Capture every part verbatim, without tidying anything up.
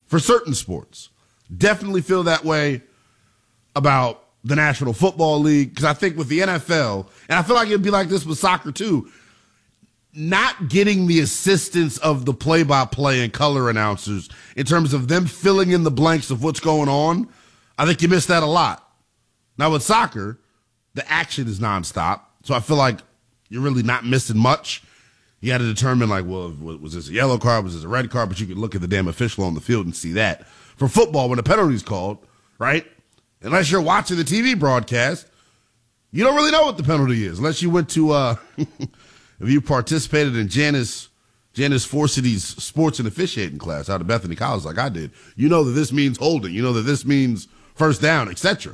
for certain sports. Definitely feel that way about the National Football League, because I think with the N F L, and I feel like it'd be like this with soccer too, not getting the assistance of the play-by-play and color announcers in terms of them filling in the blanks of what's going on, I think you miss that a lot. Now with soccer, the action is nonstop, so I feel like you're really not missing much. You got to determine, like, well, was this a yellow card? Was this a red card? But you can look at the damn official on the field and see that. For football, when a penalty's called, right, unless you're watching the T V broadcast, you don't really know what the penalty is. Unless you went to, uh, if you participated in Janice, Janice Forsity's sports and officiating class out of Bethany College like I did, you know that this means holding. You know that this means first down, et cetera.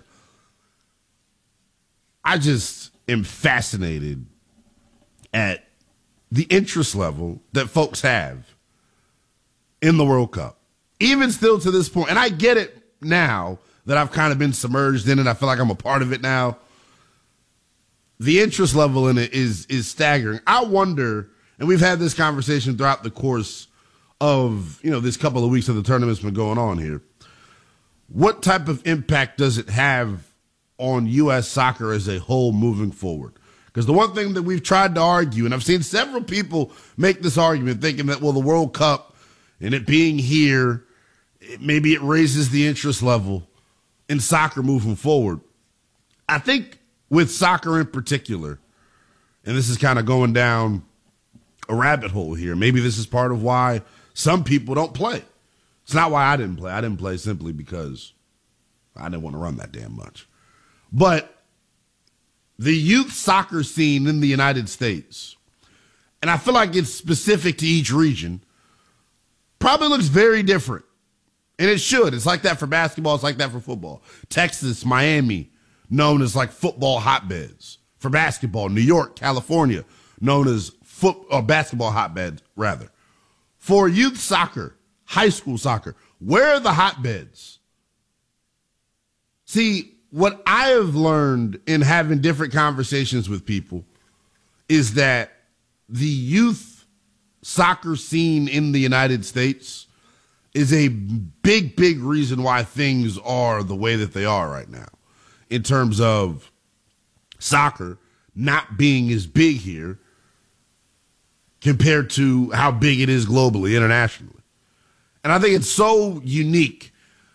I just am fascinated at the interest level that folks have in the World Cup, even still to this point. And I get it now that I've kind of been submerged in it. I feel like I'm a part of it now. The interest level in it is is staggering. I wonder, and we've had this conversation throughout the course of, you know, this couple of weeks of the tournament's been going on here. What type of impact does it have on U S soccer as a whole moving forward? Because the one thing that we've tried to argue, and I've seen several people make this argument thinking that, well, the World Cup and it being here, it, maybe it raises the interest level in soccer moving forward. I think with soccer in particular, and this is kind of going down a rabbit hole here, maybe this is part of why some people don't play. It's not why I didn't play. I didn't play simply because I didn't want to run that damn much. But the youth soccer scene in the United States, and I feel like it's specific to each region, probably looks very different. And it should. It's like that for basketball. It's like that for football. Texas, Miami, known as like football hotbeds. For basketball, New York, California, known as foot or basketball hotbeds, rather. For youth soccer, high school soccer, where are the hotbeds? See, what I have learned in having different conversations with people is that the youth soccer scene in the United States is a big, big reason why things are the way that they are right now in terms of soccer not being as big here compared to how big it is globally, internationally. And I think it's so unique.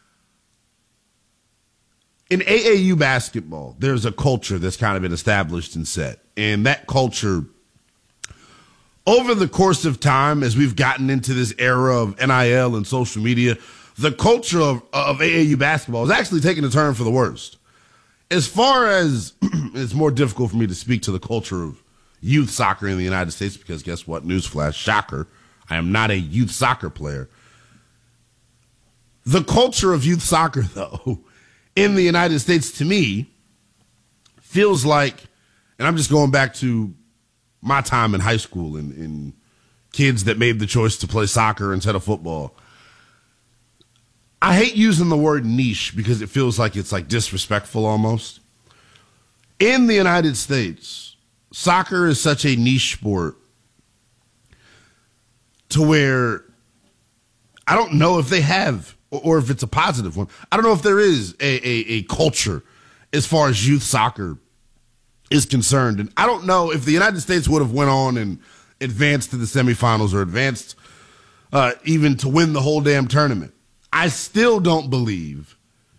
In A A U basketball, there's a culture that's kind of been established and set. And that culture, over the course of time, as we've gotten into this era of N I L and social media, the culture of, of A A U basketball is actually taking a turn for the worst. As far as it's more difficult for me to speak to the culture of youth soccer in the United States, because guess what? Newsflash, shocker, I am not a youth soccer player. The culture of youth soccer, though, in the United States, to me, feels like, and I'm just going back to my time in high school and, and kids that made the choice to play soccer instead of football. I hate using the word niche because it feels like it's like disrespectful almost. In the United States, soccer is such a niche sport to where I don't know if they have, or if it's a positive one. I don't know if there is a, a, a culture as far as youth soccer is concerned. And I don't know if the United States would have went on and advanced to the semifinals or advanced uh, even to win the whole damn tournament. I still don't believe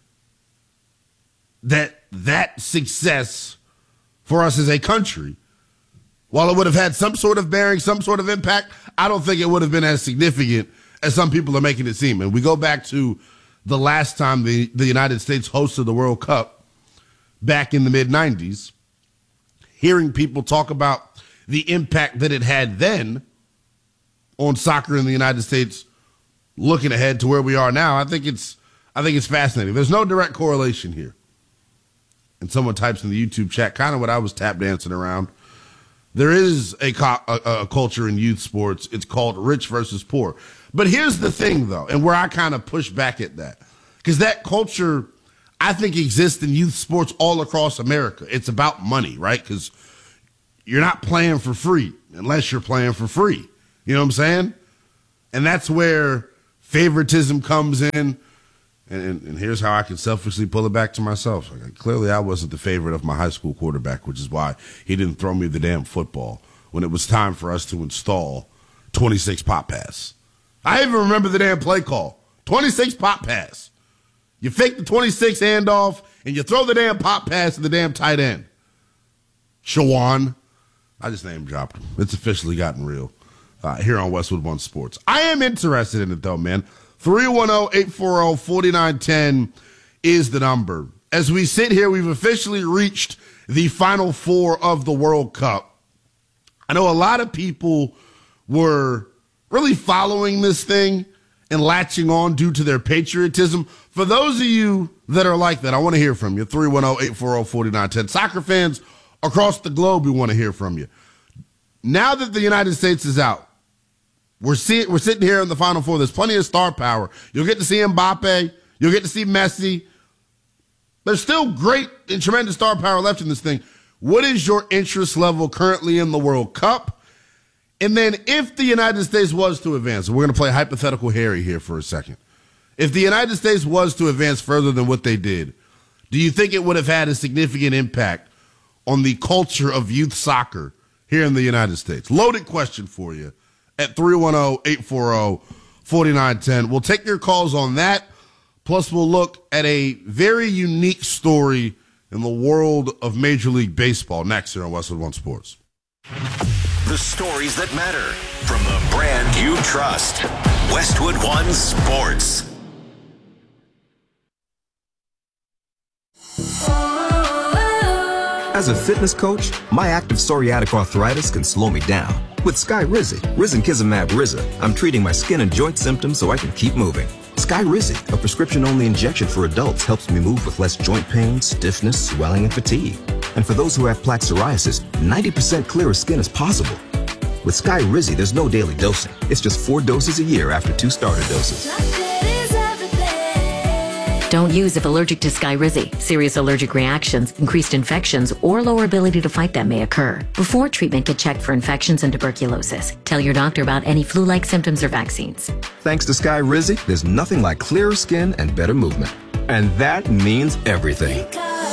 that that success for us as a country, while it would have had some sort of bearing, some sort of impact, I don't think it would have been as significant as some people are making it seem. And we go back to the last time the, the United States hosted the World Cup back in the mid nineties, hearing people talk about the impact that it had then on soccer in the United States, looking ahead to where we are now, I think it's I think it's fascinating. There's no direct correlation here. And someone types in the YouTube chat, kind of what I was tap dancing around. There is a, a, a culture in youth sports. It's called rich versus poor. But here's the thing, though, and where I kind of push back at that. Because that culture, I think, exists in youth sports all across America. It's about money, right? Because you're not playing for free unless you're playing for free. You know what I'm saying? And that's where favoritism comes in, and, and, and here's how I can selfishly pull it back to myself. Like, clearly, I wasn't the favorite of my high school quarterback, which is why he didn't throw me the damn football when it was time for us to install twenty-six pop pass. I even remember the damn play call. twenty-six pop pass. You fake the twenty-six handoff, and you throw the damn pop pass to the damn tight end. Shawan. I just name dropped him. It's officially gotten real uh, here on Westwood One Sports. I am interested in it, though, man. three one zero, eight four zero, four nine one zero is the number. As we sit here, we've officially reached the Final Four of the World Cup. I know a lot of people were really following this thing and latching on due to their patriotism. For those of you that are like that, I want to hear from you. three one zero, eight four zero, four nine one zero. Soccer fans across the globe, we want to hear from you. Now that the United States is out, we're, see, we're sitting here in the Final Four. There's plenty of star power. You'll get to see Mbappe. You'll get to see Messi. There's still great and tremendous star power left in this thing. What is your interest level currently in the World Cup? And then if the United States was to advance, we're going to play hypothetical Harry here for a second. If the United States was to advance further than what they did, do you think it would have had a significant impact on the culture of youth soccer here in the United States? Loaded question for you at three one zero, eight four zero, four nine one zero. We'll take your calls on that. Plus, we'll look at a very unique story in the world of Major League Baseball next here on Westwood One Sports. The stories that matter from the brand you trust. Westwood One Sports. As a fitness coach, my active psoriatic arthritis can slow me down. With Skyrizi, Risankizumab Riza, I'm treating my skin and joint symptoms so I can keep moving. Skyrizi, a prescription-only injection for adults, helps me move with less joint pain, stiffness, swelling, and fatigue. And for those who have plaque psoriasis, ninety percent clearer skin is possible. With Skyrizi, there's no daily dosing. It's just four doses a year after two starter doses. Don't use if allergic to Skyrizi. Serious allergic reactions, increased infections, or lower ability to fight them may occur. Before treatment, get checked for infections and tuberculosis. Tell your doctor about any flu-like symptoms or vaccines. Thanks to Skyrizi, there's nothing like clearer skin and better movement. And that means everything.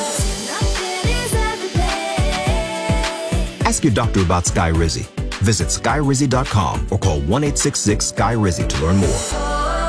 Ask your doctor about Skyrizi. Visit Skyrizi dot com or call one eight six six Sky Rizi to learn more.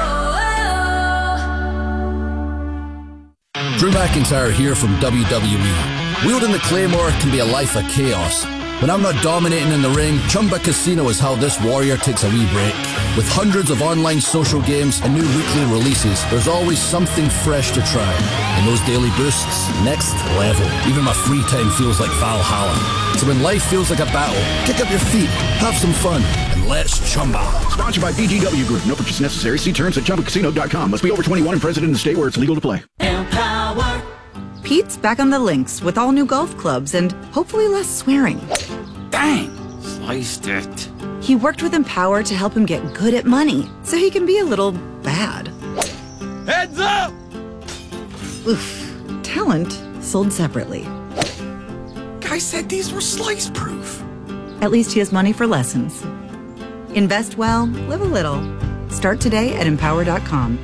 Drew McIntyre here from W W E. Wielding the Claymore can be a life of chaos. When I'm not dominating in the ring, Chumba Casino is how this warrior takes a wee break. With hundreds of online social games and new weekly releases, there's always something fresh to try. And those daily boosts, next level. Even my free time feels like Valhalla. So when life feels like a battle, kick up your feet, have some fun, and let's Chumba. Sponsored by B G W Group. No purchase necessary. See terms at Chumba Casino dot com. Must be over twenty-one and present in the state where it's legal to play. Empower. Pete's back on the links with all new golf clubs and hopefully less swearing. Dang! Sliced it. He worked with Empower to help him get good at money, so he can be a little bad. Heads up! Oof. Talent sold separately. Guy said these were slice proof. At least he has money for lessons. Invest well, live a little. Start today at empower dot com.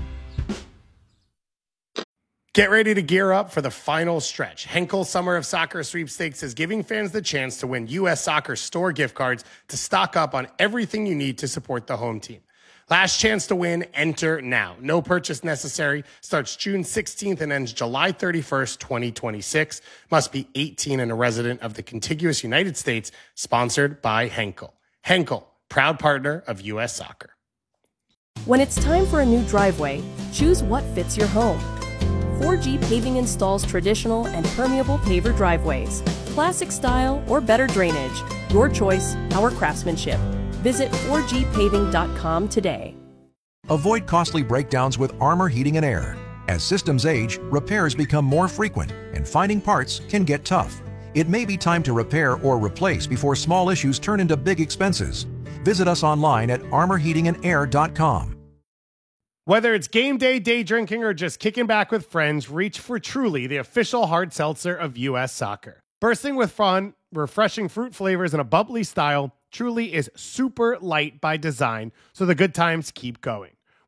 Get ready to gear up for the final stretch. Henkel Summer of Soccer Sweepstakes is giving fans the chance to win U S Soccer store gift cards to stock up on everything you need to support the home team. Last chance to win, enter now. No purchase necessary. Starts June sixteenth and ends July thirty-first, twenty twenty-six. Must be eighteen and a resident of the contiguous United States. Sponsored by Henkel. Henkel, proud partner of U S Soccer. When it's time for a new driveway, choose what fits your home. four G Paving installs traditional and permeable paver driveways, classic style or better drainage. Your choice, our craftsmanship. Visit four G paving dot com today. Avoid costly breakdowns with Armor Heating and Air. As systems age, repairs become more frequent, and finding parts can get tough. It may be time to repair or replace before small issues turn into big expenses. Visit us online at armor heating and air dot com. Whether it's game day, day drinking, or just kicking back with friends, reach for Truly, the official hard seltzer of U S Soccer. Bursting with fun, refreshing fruit flavors, and a bubbly style, Truly is super light by design, so the good times keep going.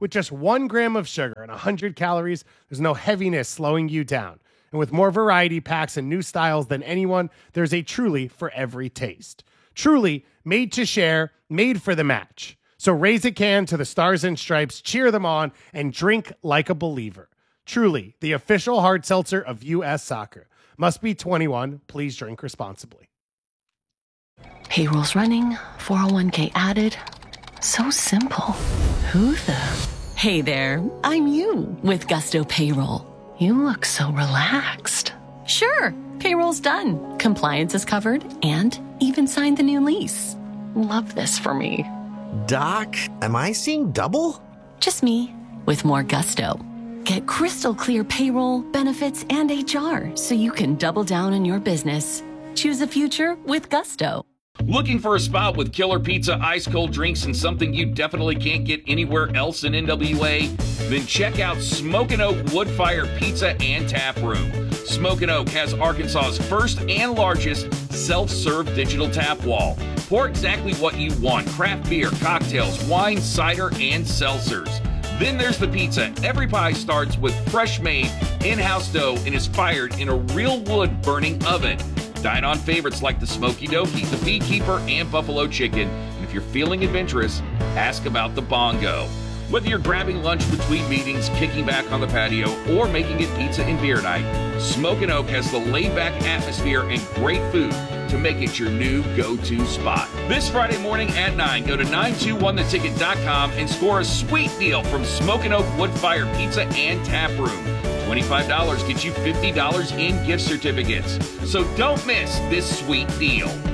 With just one gram of sugar and one hundred calories, there's no heaviness slowing you down. And with more variety packs and new styles than anyone, there's a Truly for every taste. Truly, made to share, made for the match. So raise a can to the Stars and Stripes, cheer them on, and drink like a believer. Truly, the official hard seltzer of U S Soccer. Must be twenty-one. Please drink responsibly. Payroll's running, four oh one k added. So simple. Who the? Hey there, I'm you with Gusto Payroll. You look so relaxed. Sure, payroll's done. Compliance is covered and even signed the new lease. Love this for me. Doc, am I seeing double? Just me with more gusto. Get crystal clear payroll, benefits, and H R so you can double down on your business. Choose a future with Gusto. Looking for a spot with killer pizza, ice cold drinks, and something you definitely can't get anywhere else in N W A? Then check out Smokin' Oak Wood-Fire Pizza and Tap Room. Smokin' Oak has Arkansas's first and largest self-serve digital tap wall. Pour exactly what you want: craft beer, cocktails, wine, cider, and seltzers. Then there's the pizza. Every pie starts with fresh-made, in-house dough and is fired in a real wood-burning oven. Dine on favorites like the Smoky Dokie, the Beekeeper, and Buffalo Chicken. And if you're feeling adventurous, ask about the Bongo. Whether you're grabbing lunch between meetings, kicking back on the patio, or making it pizza and beer night, Smokin' Oak has the laid-back atmosphere and great food to make it your new go-to spot. This Friday morning at nine, go to nine two one the ticket dot com and score a sweet deal from Smokin' Oak Wood-Fire Pizza and Tap Room. twenty-five dollars gets you fifty dollars in gift certificates. So don't miss this sweet deal.